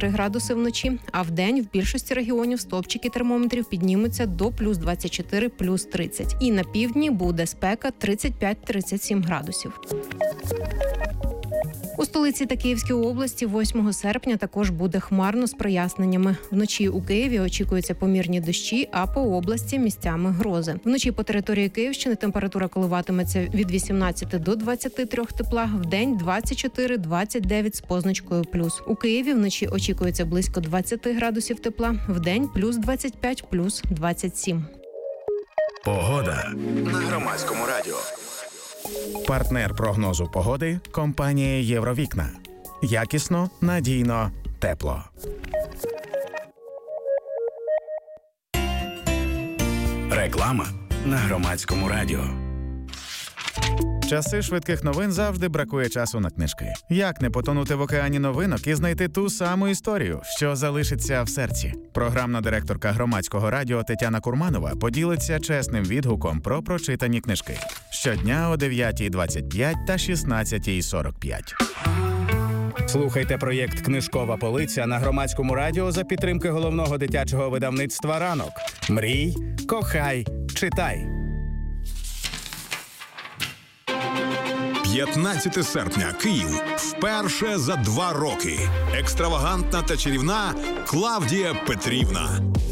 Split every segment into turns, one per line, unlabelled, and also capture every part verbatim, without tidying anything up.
три градуси вночі, а вдень в більшості регіонів стовпчики термометрів піднімуться до плюс двадцять чотири, плюс тридцять. І на півдні буде спека тридцять п'ять - тридцять сім градусів. У столиці та Київській області восьмого серпня також буде хмарно з проясненнями. Вночі у Києві очікуються помірні дощі, а по області місцями грози. Вночі по території Київщини температура коливатиметься від вісімнадцяти до двадцяти трьох тепла, вдень двадцять чотири - двадцять дев'ять з позначкою плюс. У Києві вночі очікується близько двадцяти градусів тепла, вдень плюс двадцять п'ять, плюс двадцять сім.
Погода на Громадському радіо. Партнер прогнозу погоди – компанія «Євровікна». Якісно, надійно, тепло. Реклама на Громадському радіо. В часи швидких новин завжди бракує часу на книжки. Як не потонути в океані новинок і знайти ту саму історію, що залишиться в серці? Програмна директорка Громадського радіо Тетяна Курманова поділиться чесним відгуком про прочитані книжки. Щодня о дев'ятій двадцять п'ять та шістнадцятій сорок п'ять.
Слухайте проєкт «Книжкова полиця» на Громадському радіо за підтримки головного дитячого видавництва «Ранок». Мрій, кохай, читай.
п'ятнадцяте серпня. Київ. Вперше за два роки. Екстравагантна та чарівна Клавдія Петрівна.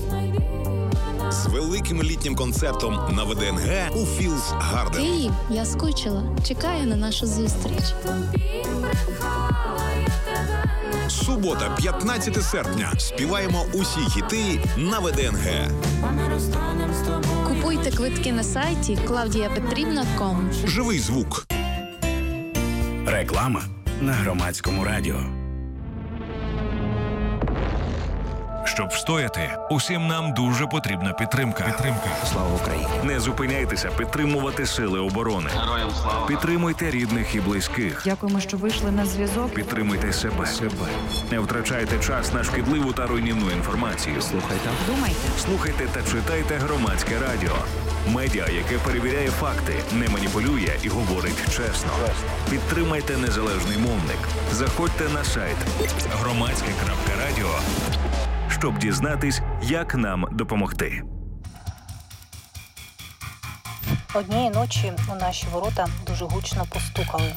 З великим літнім концертом на ВДНГ у Філс Гарден.
Київ, я скучила. Чекаю на нашу зустріч.
Субота, п'ятнадцяте серпня. Співаємо усі хіти на ВДНГ.
Купуйте квитки на сайті клавдія петрівна крапка ком.
Живий звук.
Реклама на Громадському радіо.
Щоб встояти, усім нам дуже потрібна підтримка. Підтримка.
Слава Україні!
Не зупиняйтеся підтримувати сили оборони.
Героям слава!
Підтримуйте рідних і близьких.
Дякуємо, що вийшли на зв'язок.
Підтримуйте себе. себе. Не втрачайте час на шкідливу та руйнівну інформацію.
Слухайте.
Думайте.
Слухайте та читайте Громадське радіо. Медіа, яке перевіряє факти, не маніпулює і говорить чесно. Підтримайте незалежний мовник. Заходьте на сайт громадське крапка радіо, щоб дізнатись, як нам допомогти.
Однієї ночі у наші ворота дуже гучно постукали.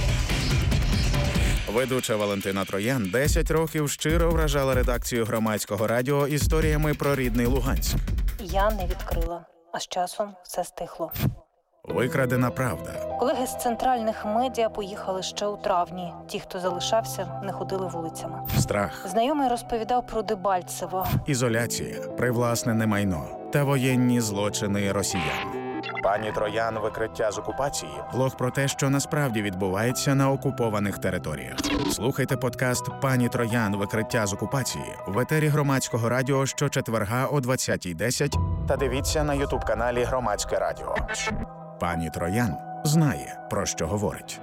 Ведуча Валентина Троян десять років щиро вражала редакцію Громадського радіо історіями про рідний Луганськ.
Я не відкрила, а з часом все стихло.
Викрадена правда.
Колеги з центральних медіа поїхали ще у травні. Ті, хто залишався, не ходили вулицями.
Страх.
Знайомий розповідав про Дебальцево.
Ізоляція, привласнене майно та воєнні злочини росіян. Пані Троян. Викриття з окупації. Блог про те, що насправді відбувається на окупованих територіях. Слухайте подкаст «Пані Троян. Викриття з окупації» в етері Громадського радіо щочетверга о двадцятій десять та дивіться на ютуб-каналі Громадське радіо. Пані Троян знає, про що говорить.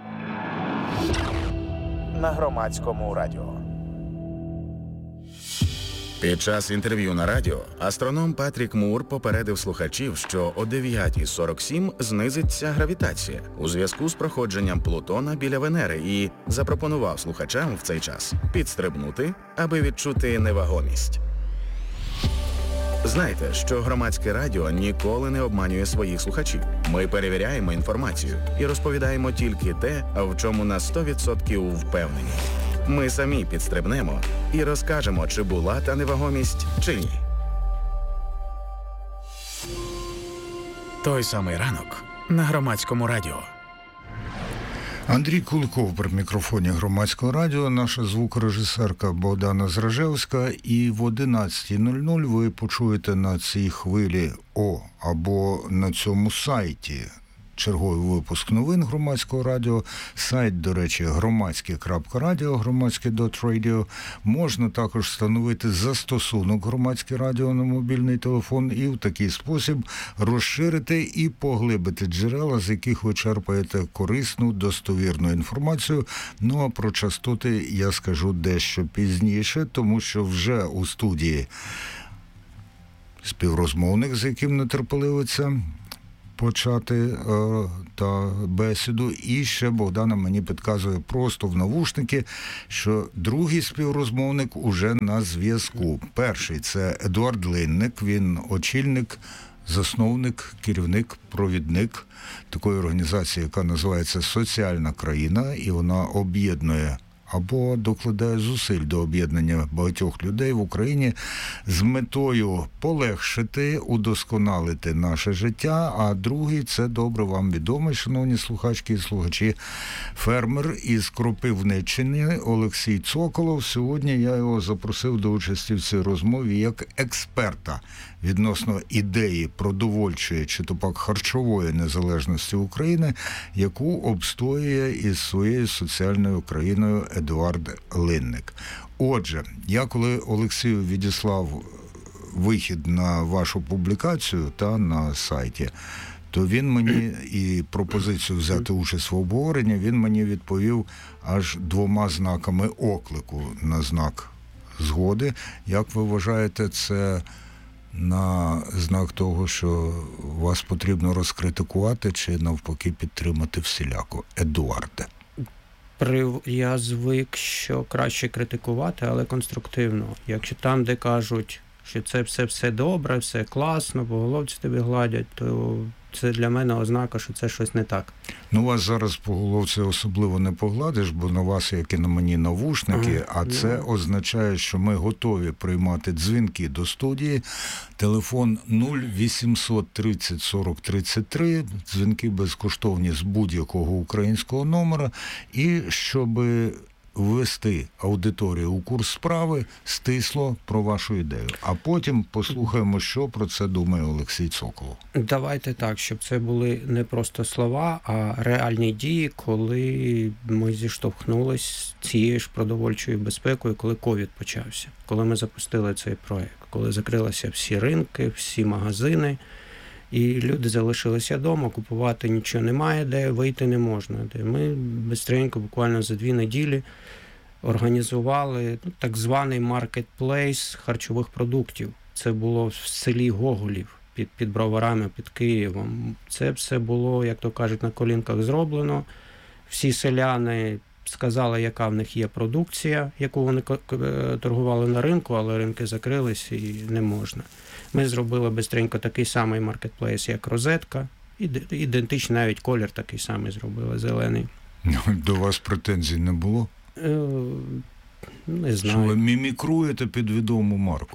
На Громадському радіо. Під час інтерв'ю на радіо астроном Патрік Мур попередив слухачів, що о дев'ятій сорок сім знизиться гравітація у зв'язку з проходженням Плутона біля Венери і запропонував слухачам в цей час підстрибнути, аби відчути невагомість. Знайте, що Громадське радіо ніколи не обманює своїх слухачів. Ми перевіряємо інформацію і розповідаємо тільки те, в чому на сто відсотків впевнені. Ми самі підстрибнемо і розкажемо, чи була та невагомість, чи ні. Той самий ранок на Громадському радіо.
Андрій Куликов при мікрофоні Громадського радіо, наша звукорежисерка Богдана Зражевська. І в одинадцятій нуль нуль ви почуєте на цій хвилі О або на цьому сайті черговий випуск новин Громадського радіо. Сайт, до речі, громадське крапка радіо, громадське крапка радіо. Можна також встановити застосунок Громадське радіо на мобільний телефон і в такий спосіб розширити і поглибити джерела, з яких ви черпаєте корисну, достовірну інформацію. Ну а про частоти я скажу дещо пізніше, тому що вже у студії співрозмовник, з яким нетерпеливиться почати е, та бесіду. І ще Богдана мені підказує просто в навушники, що другий співрозмовник уже на зв'язку. Перший – це Едуард Линник, він очільник, засновник, керівник, провідник такої організації, яка називається «Соціальна країна», і вона об'єднує або докладає зусиль до об'єднання багатьох людей в Україні з метою полегшити, удосконалити наше життя. А другий – це добре вам відомий, шановні слухачки і слухачі, фермер із Кропивниччини Олексій Цоколов. Сьогодні я його запросив до участі в цій розмові як експерта відносно ідеї продовольчої чи то пак харчової незалежності України, яку обстоює із своєю соціальною країною Едуард Линник. Отже, я коли Олексію відіслав вихід на вашу публікацію та на сайті, то він мені і пропозицію взяти участь в обговоренні, він мені відповів аж двома знаками оклику на знак згоди. Як ви вважаєте, це на знак того, що вас потрібно розкритикувати чи навпаки підтримати всіляко? Едуарде.
Я звик, що краще критикувати, але конструктивно. Якщо там, де кажуть, що це все, все добре, все класно, по головці тобі гладять, то це для мене ознака, що це щось не так.
Ну, вас зараз по головці особливо не погладиш, бо на вас, як і на мені, навушники, ага. А це означає, що ми готові приймати дзвінки до студії. Телефон нуль вісімсот тридцять сорок тридцять три, дзвінки безкоштовні з будь-якого українського номера. І щоб ввести аудиторію у курс справи, стисло про вашу ідею. А потім послухаємо, що про це думає Олексій Цоколов.
Давайте так, щоб це були не просто слова, а реальні дії, коли ми зіштовхнулись з цією ж продовольчою безпекою, коли ковід почався, коли ми запустили цей проект, коли закрилися всі ринки, всі магазини, і люди залишилися вдома, купувати нічого немає, де вийти не можна. Де ми бистренько, буквально за дві неділі, організували ну, так званий маркетплейс харчових продуктів. Це було в селі Гоголів, під, під Броварами, під Києвом. Це все було, як то кажуть, на колінках зроблено. Всі селяни сказали, яка в них є продукція, яку вони торгували на ринку, але ринки закрились і не можна. Ми зробили бистренько такий самий маркетплейс, як розетка. Ідентичний навіть колір такий самий зробили, зелений.
До вас претензій не було?
Е, не знаю.
Що ви мімікруєте під відому марку?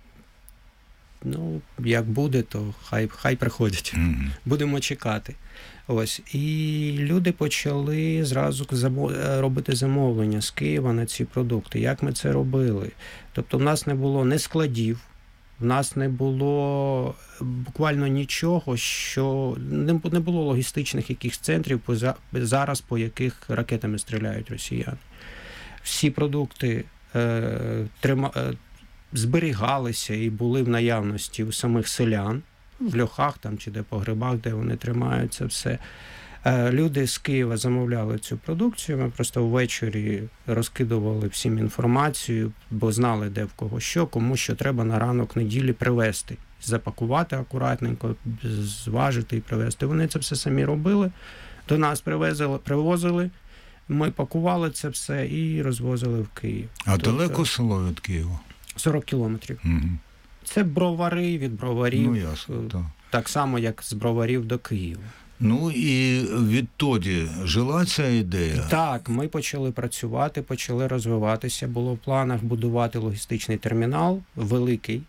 Ну, як буде, то хай, хай приходять. Mm-hmm. Будемо чекати. Ось. І люди почали зразу замов... робити замовлення з Києва на ці продукти. Як ми це робили? Тобто в нас не було ні складів, в нас не було буквально нічого, що не було логістичних якихось центрів зараз, по яких ракетами стріляють росіяни. Всі продукти е, трима, е, зберігалися і були в наявності у самих селян, в льохах там чи де по грибах, де вони тримають це все. Е, люди з Києва замовляли цю продукцію, ми просто ввечері розкидували всім інформацію, бо знали, де в кого що, кому що треба на ранок неділі привезти. Запакувати акуратненько, зважити і привезти. Вони це все самі робили, до нас привезли, привозили, ми пакували це все і розвозили в Київ.
А тобто, далеко село від Києва?
сорок кілометрів.
Угу.
Це Бровари, від Броварів.
Ну, ясно, так.
Так само, як з Броварів до Києва.
Ну і відтоді жила ця ідея?
Так, ми почали працювати, почали розвиватися. Було в планах будувати логістичний термінал, великий,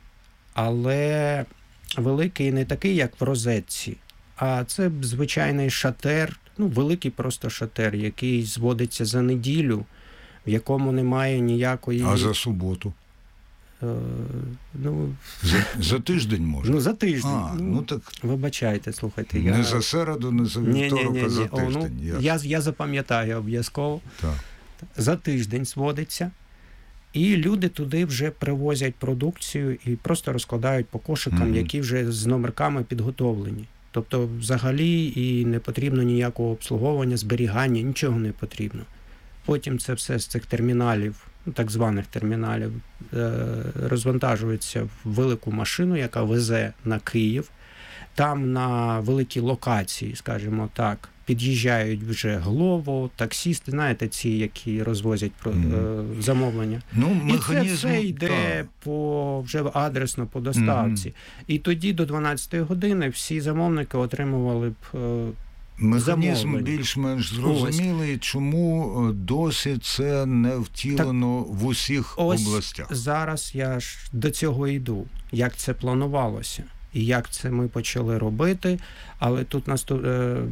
але великий не такий, як в розетці, а це звичайний шатер, ну, великий просто шатер, який зводиться за неділю, в якому немає ніякої...
А за суботу?
Е, ну...
За, за тиждень можна?
Ну, за тиждень.
А, ну, ну, так...
Вибачайте, слухайте.
Не
я...
за середу, не за вівторок, а за тиждень.
О, ну, я, я запам'ятаю обов'язково.
Так.
За тиждень зводиться. І люди туди вже привозять продукцію і просто розкладають по кошикам, mm-hmm. які вже з номерками підготовлені. Тобто взагалі і не потрібно ніякого обслуговування, зберігання, нічого не потрібно. Потім це все з цих терміналів, ну, так званих терміналів, розвантажується в велику машину, яка везе на Київ. Там на великій локації, скажімо так, під'їжджають вже Глово, таксісти, знаєте, ці, які розвозять про, mm. е, замовлення.
Ну, механізм,
і це все йде по, вже адресно по доставці. Mm. І тоді до дванадцятої години всі замовники отримували б е,
механізм
замовлення.
Більш-менш зрозумілий, чому досі це не втілено так, в усіх
ось
областях?
Зараз я ж до цього йду, як це планувалося. І як це ми почали робити, але тут наступ...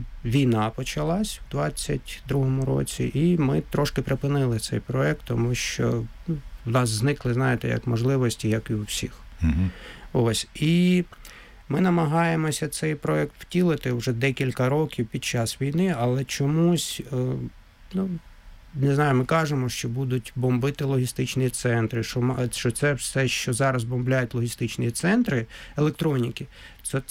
війна почалась у двадцять другому році, і ми трошки припинили цей проект, тому що в нас зникли, знаєте, як можливості, як і у всіх. Угу. Ось. І ми намагаємося цей проект втілити вже декілька років під час війни, але чомусь, ну, не знаю, ми кажемо, що будуть бомбити логістичні центри, що, що це все, що зараз бомбляють логістичні центри електроніки, це,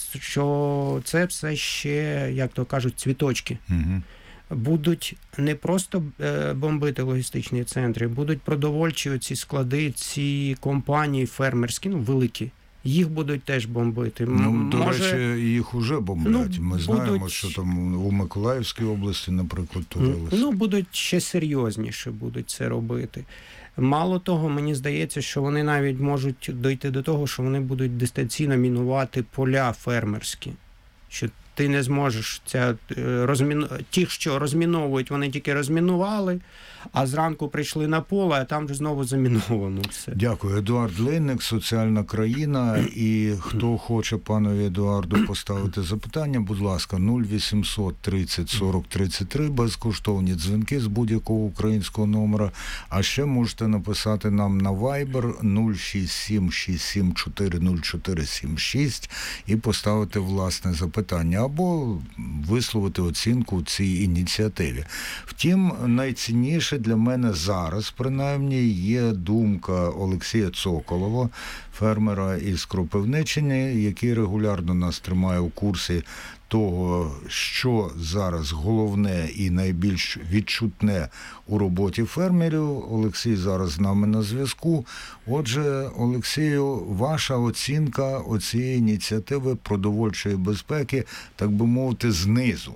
що це все ще, як то кажуть, цвіточки. Угу. Будуть не просто бомбити логістичні центри, будуть продовольчі оці склади, ці компанії фермерські, ну, великі. Їх будуть теж бомбити.
Ну, до
Може...
речі, їх уже бомблять.
Ну,
Ми знаємо,
будуть...
що там у Миколаївській області, наприклад, творилося.
Ну, будуть ще серйозніше будуть це робити. Мало того, мені здається, що вони навіть можуть дойти до того, що вони будуть дистанційно мінувати поля фермерські. Що ти не зможеш це розмін... ті, що розміновують, вони тільки розмінували, а зранку прийшли на поле, а там вже знову заміновано все.
Дякую. Едуард Линник, «Соціальна країна». І хто хоче панові Едуарду поставити запитання, будь ласка, нуль вісімсот тридцять сорок тридцять три, безкоштовні дзвінки з будь-якого українського номера. А ще можете написати нам на Viber нуль шість сім шість сім чотири нуль чотири сім шість і поставити власне запитання або висловити оцінку цій ініціативі. Втім, найцінніше для мене зараз, принаймні, є думка Олексія Цоколова, фермера із Кропивниччини, який регулярно нас тримає у курсі того, що зараз головне і найбільш відчутне у роботі фермерів. Олексій зараз з нами на зв'язку. Отже, Олексію, ваша оцінка оцієї ініціативи продовольчої безпеки, так би мовити, знизу.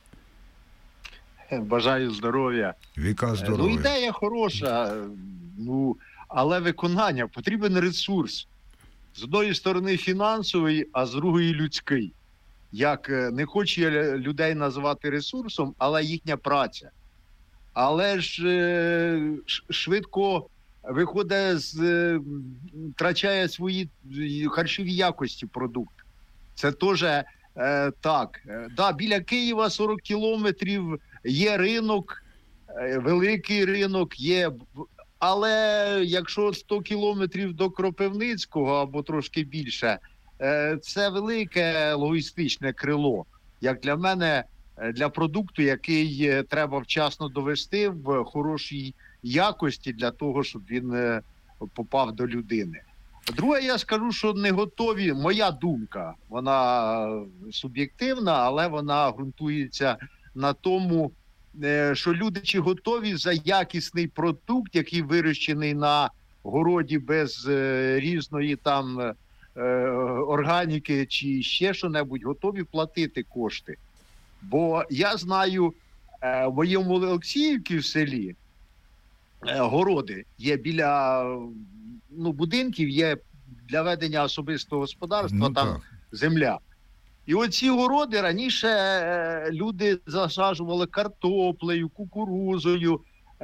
Бажаю здоров'я.
Віка здоров'я.
Ну, ідея хороша, ну, але виконання, потрібен ресурс. З одної сторони фінансовий, а з другої людський. Як не хочу я людей називати ресурсом, але їхня праця. Але ж швидко виходить, з, втрачає свої харчові якості продукт. Це теж е, так. Да, біля Києва сорок кілометрів є ринок, е, великий ринок є, але якщо сто кілометрів до Кропивницького або трошки більше, е, це велике логістичне крило. Як для мене, для продукту, який треба вчасно довести в хорошій якості для того, щоб він попав до людини. Друге, я скажу, що не готові, моя думка, вона суб'єктивна, але вона ґрунтується на тому, що люди чи готові за якісний продукт, який вирощений на городі без різної там органіки чи ще що-небудь, готові платити кошти. Бо я знаю, в моєму Олексіївці в селі городи є біля ну, будинків, є для ведення особистого господарства, ну, там так. Земля. І оці городи раніше люди засаджували картоплею, кукурузою,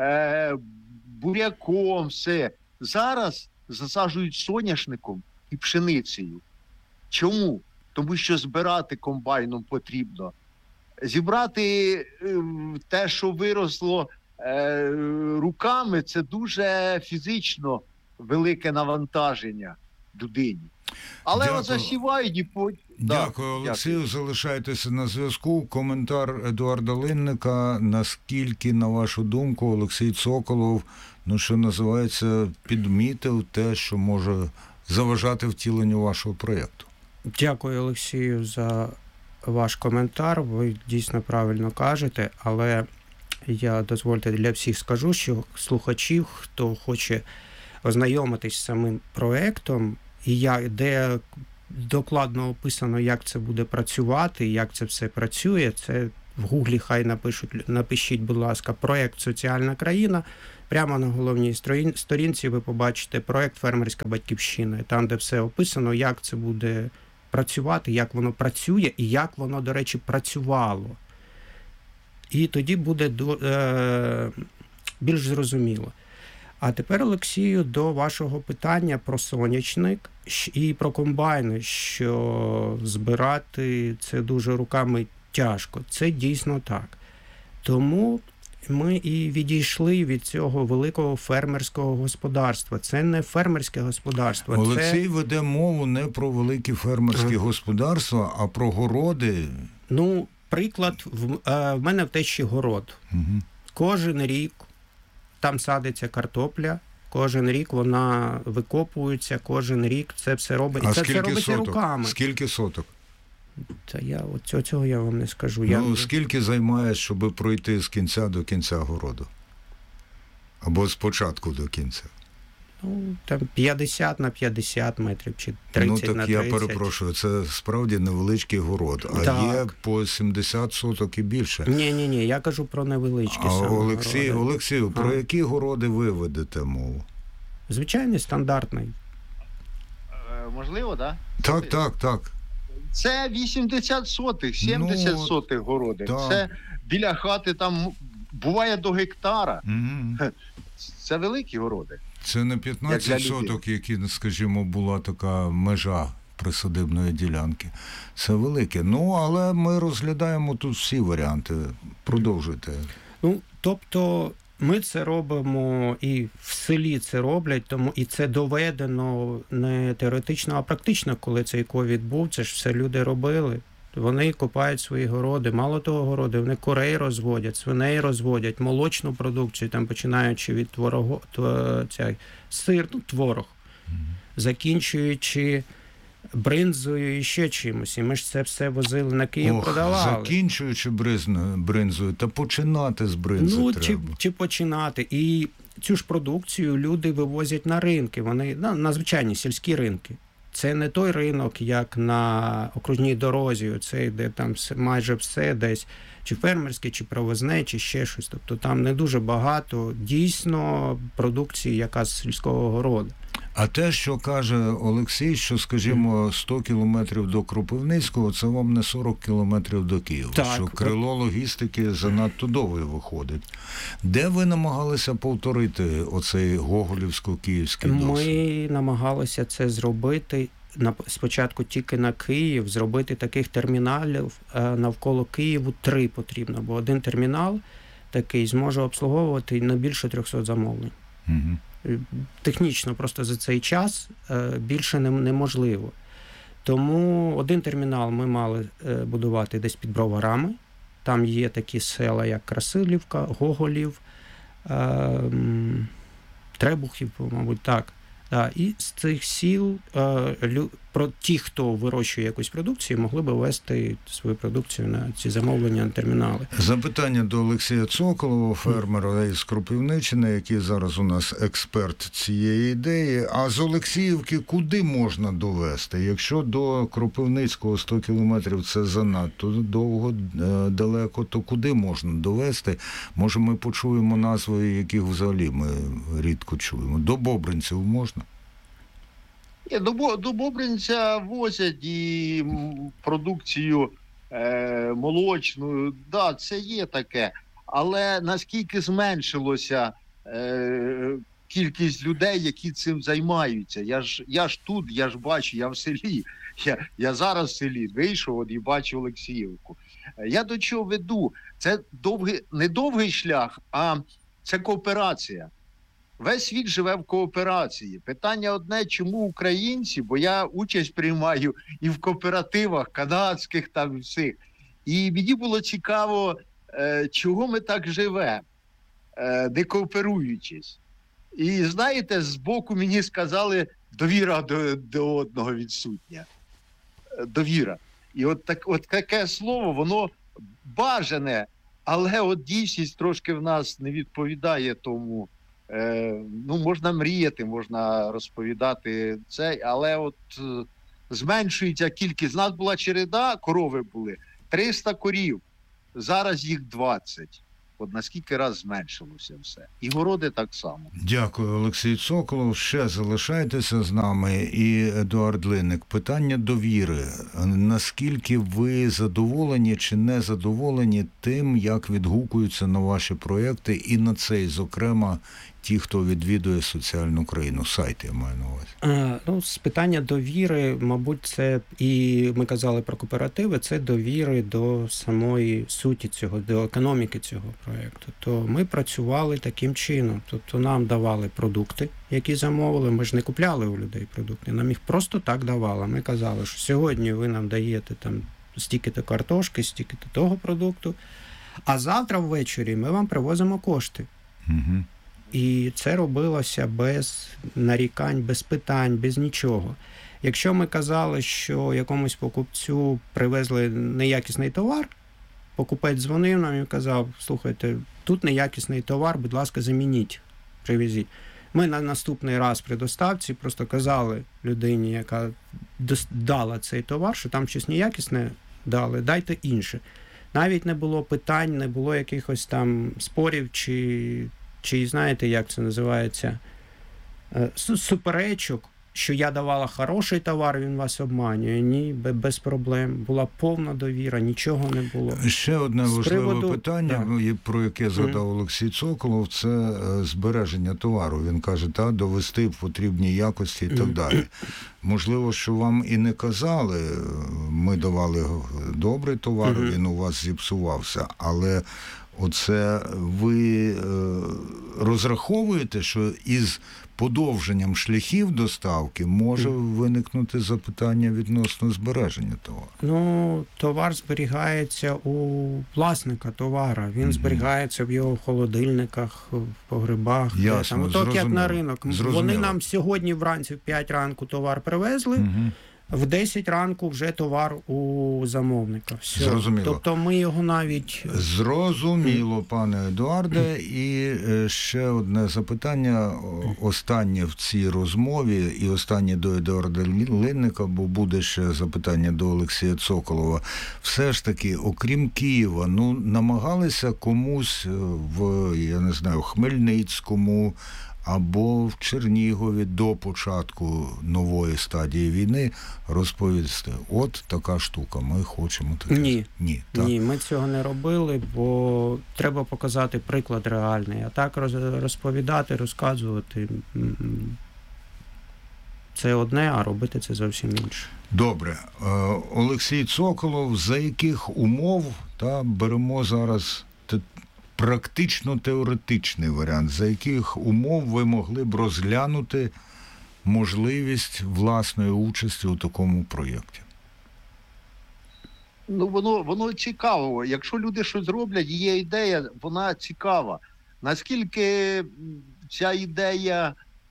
буряком, все. Зараз засаджують соняшником і пшеницею. Чому? Тому що збирати комбайном потрібно. Зібрати те, що виросло е, руками, це дуже фізично велике навантаження людині. Але
Дякую.
От засівають і по...
Дякую, да, Олексію. Дякую. Залишайтеся на зв'язку. Коментар Едуарда Линника. Наскільки, на вашу думку, Олексій Цоколов, ну, що називається, підмітив те, що може заважати втіленню вашого проєкту?
Дякую, Олексію, за ваш коментар, ви дійсно правильно кажете, але я, дозвольте, для всіх скажу, що слухачів, хто хоче ознайомитись з самим проєктом, і я, де докладно описано, як це буде працювати, як це все працює. Це в Гуглі хай напишуть, напишіть, будь ласка, проєкт «Соціальна країна». Прямо на головній сторінці ви побачите проєкт «Фермерська батьківщина», там, де все описано, як це буде працювати, як воно працює і як воно, до речі, працювало. І тоді буде до, е, більш зрозуміло. А тепер, Олексію, до вашого питання про сонячник і про комбайни, що збирати це дуже руками тяжко. Це дійсно так. Тому ми і відійшли від цього великого фермерського господарства. Це не фермерське господарство.
Олексій
це...
веде мову не про великі фермерські а. господарства, а про городи.
Ну, приклад, в, е, в мене в тещі город.
Угу.
Кожен рік там садиться картопля, кожен рік вона викопується, кожен рік це все робить.
А
це
скільки
все робиться
соток?
руками.
Скільки соток?
Та я от цього я вам не скажу.
Ну,
я...
скільки займає, щоб пройти з кінця до кінця городу? Або з початку до кінця?
Ну, там п'ятдесят на п'ятдесят метрів, чи тридцять
ну,
на
так
тридцять.
Я перепрошую, це справді невеличкий город, а
так.
є по сімдесят соток і більше.
Ні-ні-ні, я кажу про невеличкі
а
саме
Олексій,
городи.
Олексію, про які городи ви ведете мову?
Звичайний, стандартний.
Е, можливо, так? Да?
Так, так, так.
Це вісімдесят сотих, сімдесят
ну,
сотих городи.
Так.
Це біля хати там буває до гектара.
Угу.
Це великі городи.
Це не п'ятнадцять соток, які, скажімо, була така межа присадибної ділянки. Це велике. Ну, але ми розглядаємо тут всі варіанти. Продовжуйте.
Ну, тобто ми це робимо, і в селі це роблять, тому і це доведено не теоретично, а практично, коли цей ковід був, це ж все люди робили. Вони копають свої городи, мало того городи, вони курей розводять, свиней розводять, молочну продукцію, там починаючи від творого, ця, сир, ну, творог, mm-hmm. закінчуючи бринзою і ще чимось. І ми ж це все возили на Київ,
Ох,
продавали.
Закінчуючи бринзою, та починати з бринзи
ну,
треба.
Чи, чи починати. І цю ж продукцію люди вивозять на ринки, вони на, на звичайні сільські ринки. Це не той ринок, як на окружній дорозі, оцей, де там майже все десь, чи фермерське, чи привозне, чи ще щось. Тобто там не дуже багато дійсно продукції, яка з сільського городу.
А те, що каже Олексій, що, скажімо, сто кілометрів до Кропивницького, це вам не сорок кілометрів до Києва.
Так.
Що крило логістики занадто довго виходить. Де ви намагалися повторити оцей гоголівсько-київський досвід?
Ми намагалися це зробити спочатку тільки на Київ, зробити таких терміналів навколо Києву три потрібно, бо один термінал такий зможе обслуговувати не більше трьохсот замовлень.
Угу.
Технічно просто за цей час більше неможливо. Тому один термінал ми мали будувати десь під Броварами. Там є такі села, як Красилівка, Гоголів, Требухів, мабуть, так. Да, і з цих сіл е, про ті, хто вирощує якусь продукцію, могли би вести свою продукцію на ці замовлення на термінали.
Запитання до Олексія Цоколова, фермера із Кропивниччини, який зараз у нас експерт цієї ідеї. А з Олексіївки куди можна довести? Якщо до Кропивницького сто кілометрів це занадто довго, далеко, то куди можна довести? Може, ми почуємо назви, яких взагалі ми рідко чуємо. До Бобринців можна?
До, до Бобринця возять і продукцію е, молочну, да, це є таке. Але наскільки зменшилося е, кількість людей, які цим займаються? Я ж, я ж тут, я ж бачу, я в селі. Я, я зараз в селі вийшов от, і бачу Олексіївку. Я до чого веду? Це довгий, не довгий шлях, а це кооперація. Весь світ живе в кооперації. Питання одне, чому українці, бо я участь приймаю і в кооперативах канадських там і всіх. І мені було цікаво, чого ми так живемо, не кооперуючись. І знаєте, збоку мені сказали, довіра до, до одного відсутня. Довіра. І от, так, от таке слово, воно бажане, але от дійсність трошки в нас не відповідає тому. Е, ну, можна мріяти, можна розповідати це, але от зменшується кількість. У нас була череда, корови були, триста корів, зараз їх двадцять. От наскільки раз зменшилося все. І городи так само.
Дякую, Олексій Цоколов. Ще залишайтеся з нами. І Едуард Линник. Питання довіри. Наскільки ви задоволені чи не задоволені тим, як відгукуються на ваші проєкти і на цей, зокрема, ті, хто відвідує соціальну країну, сайт, я маю на увазі?
А, ну, з питання довіри, мабуть, це, і ми казали про кооперативи, це довіри до самої суті цього, до економіки цього проєкту. То ми працювали таким чином. Тобто нам давали продукти, які замовили. Ми ж не купляли у людей продукти, нам їх просто так давали. Ми казали, що сьогодні ви нам даєте там стільки-то картошки, стільки-то того продукту, а завтра ввечері ми вам привозимо кошти.
Угу.
І це робилося без нарікань, без питань, без нічого. Якщо ми казали, що якомусь покупцю привезли неякісний товар, покупець дзвонив нам і казав, слухайте, тут неякісний товар, будь ласка, замініть, привезіть. Ми на наступний раз при доставці просто казали людині, яка дала цей товар, що там щось неякісне дали, дайте інше. Навіть не було питань, не було якихось там спорів чи... Чи знаєте, як це називається, суперечок, що я давала хороший товар, він вас обманює. Ні, без проблем. Була повна довіра, нічого не було.
Ще одне
З
важливе
приводу...
питання,
да.
про яке згадав mm. Олексій Цоколов, це збереження товару. Він каже, та, довести в потрібній якості і так mm. далі. Можливо, що вам і не казали, ми давали добрий товар, mm-hmm. він у вас зіпсувався, але оце ви розраховуєте, що із подовженням шляхів доставки може виникнути запитання відносно збереження товару?
Ну, товар зберігається у власника товара. Він mm-hmm. зберігається в його холодильниках, в погребах.
Ясно,
там. Так, як на ринок. Зрозуміло. Вони нам сьогодні вранці в п'ять ранку товар привезли, mm-hmm. в десять ранку вже товар у замовника. Все.
Зрозуміло.
Тобто ми його навіть...
Зрозуміло, пане Едуарде. І ще одне запитання, останнє в цій розмові, і останнє до Едуарда Линника, бо буде ще запитання до Олексія Цоколова. Все ж таки, окрім Києва, ну, намагалися комусь в, я не знаю, Хмельницькому, або в Чернігові до початку нової стадії війни розповісти, от така штука, ми хочемо таке.
Ні,
Ні, так?
Ні, ми цього не робили, бо треба показати приклад реальний, а так розповідати, розказувати це одне, а робити це зовсім інше.
Добре. Олексій Цоколов, за яких умов, та, беремо зараз практично теоретичний варіант, за яких умов ви могли б розглянути можливість власної участі у такому проєкті?
Ну, воно, воно цікаво. Якщо люди щось роблять, є ідея, вона цікава. Наскільки ця ідея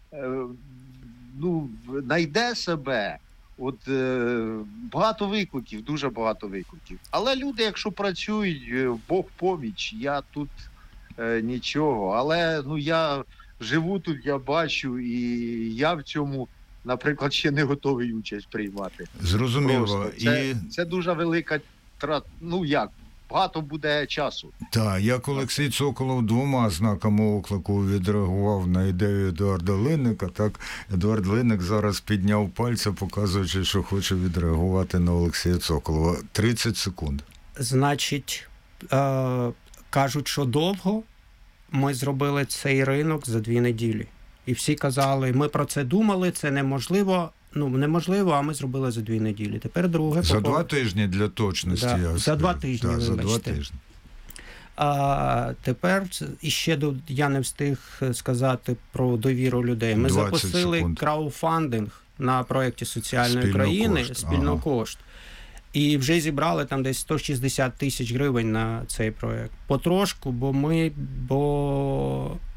ну, знайде себе, от багато викликів, дуже багато викликів. Але люди, якщо працюють, Бог поміч, я тут е, нічого. Але ну я живу тут, я бачу, і я в цьому, наприклад, ще не готовий участь приймати.
Зрозуміло.
Це,
і...
це дуже велика трата. Ну як? Багато буде часу.
Так, як Олексій Цоколов двома знаками оклику відреагував на ідею Едуарда Линника, так Едуард Линник зараз підняв пальця, показуючи, що хоче відреагувати на Олексія Цоколова. тридцять секунд.
Значить, е- кажуть, що довго. Ми зробили цей ринок за дві неділі. І всі казали, ми про це думали, це неможливо. Ну, неможливо, а ми зробили за дві неділі. Тепер друге...
За
попов...
два тижні для точності.
Да,
я
за два тижні,
да,
вибачте.
За два тижні.
А тепер іще до, я не встиг сказати про довіру людей. Ми запустили секунд. крауфандинг на проєкті соціальної
Спільно
країни,
кошт.
спільнокошт. Ага. І вже зібрали там десь сто шістдесят тисяч гривень на цей проєкт. Потрошку, бо ми, бо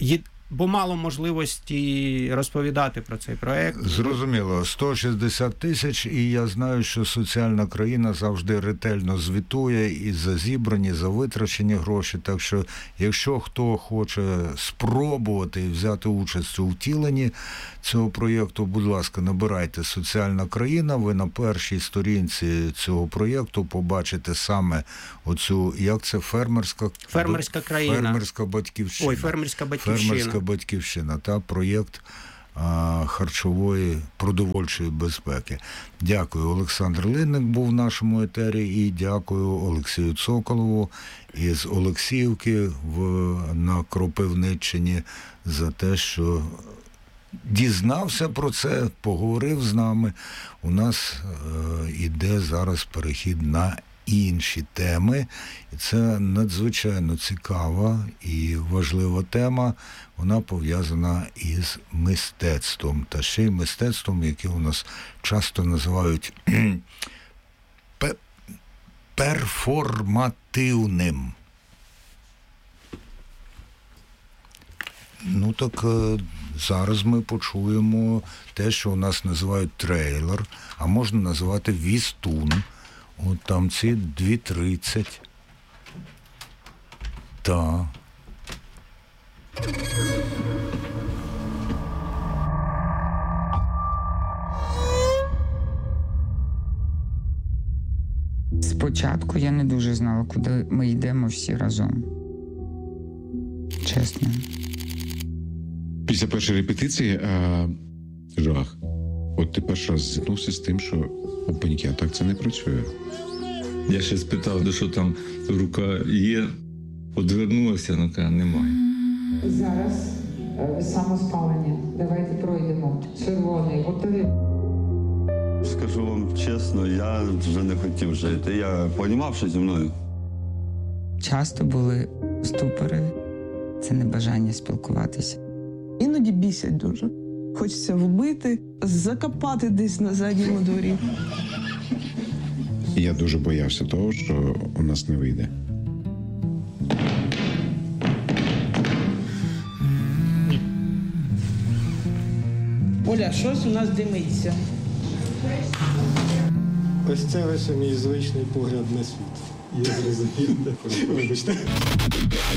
бо мало можливості розповідати про цей проект.
Зрозуміло, сто шістдесят тисяч, і я знаю, що соціальна країна завжди ретельно звітує і за зібрані, за витрачені гроші. Так що, якщо хто хоче спробувати взяти участь у втіленні цього проєкту, будь ласка, набирайте «Соціальна країна», ви на першій сторінці цього проєкту побачите саме оцю, як це, фермерська...
Фермерська країна.
Фермерська батьківщина.
Ой, фермерська батьківщина.
Фермерська батьківщина, та проєкт а, харчової продовольчої безпеки. Дякую. Олександр Линник був в нашому етері, і дякую Олексію Цоколову із Олексіївки в, на Кропивниччині за те, що дізнався про це, поговорив з нами. У нас е, іде зараз перехід на інші теми. І це надзвичайно цікава і важлива тема. Вона пов'язана із мистецтвом. Та ще й мистецтвом, яке у нас часто називають перформативним. Ну так зараз ми почуємо те, що у нас називають трейлер, а можна називати вістун. От там ці дві тридцять. Так.
Спочатку я не дуже знала, куди ми йдемо всі разом. Чесно.
Після першої репетиції а, жах. От ти перший раз зіткнувся з тим, що опаньки, а так це не працює.
Я ще спитав, де що там рука є, одвернулася, ну каже, немає.
Зараз самоспалення. Давайте пройдемо. Червоний, готові.
Скажу вам чесно, я вже не хотів жити. Я розумів, що зі мною.
Часто були ступори, це небажання спілкуватися.
Іноді бісять дуже. Хочеться вбити, закопати десь на задньому дворі.
Я дуже боявся того, що у нас не вийде.
Оля, щось у нас димиться.
Ось це ось мій звичний погляд на світ. Я зрозумів, вибачте.